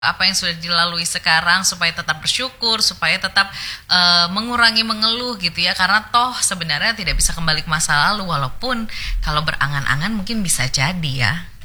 apa yang sudah dilalui sekarang supaya tetap bersyukur, supaya tetap mengurangi mengeluh gitu ya. Karena toh sebenarnya tidak bisa kembali ke masa lalu walaupun kalau berangan-angan mungkin bisa jadi ya.